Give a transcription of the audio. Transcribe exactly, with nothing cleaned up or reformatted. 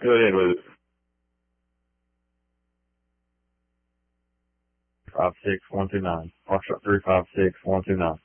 Go ahead with it. Five six one two nine. Foxtrot three five six one two nine.